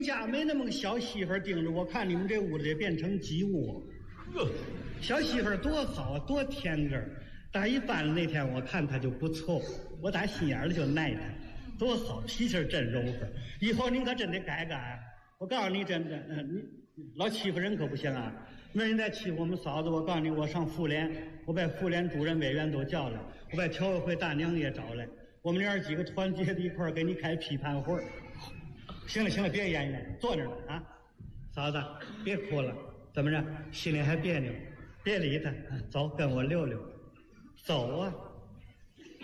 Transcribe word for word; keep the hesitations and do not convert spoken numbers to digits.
家没那么个小媳妇盯着，我看你们这屋子得变成鸡窝。小媳妇多好，多天真。但一搬了那天，我看她就不错，我打心眼里就爱她，多好，脾气真柔和。以后您可真得改改。我告诉你，真的，嗯、呃，你老欺负人可不行啊！那人再欺负我们嫂子，我告诉你，我上妇联，我把妇联主任、委员都叫来，我把调委会大娘也找来，我们娘儿几个团结在一块儿给你开批判会。行了行了，别演演，坐那儿了啊！嫂子，别哭了，怎么着？心里还别扭？别理他，走，跟我溜溜，走啊！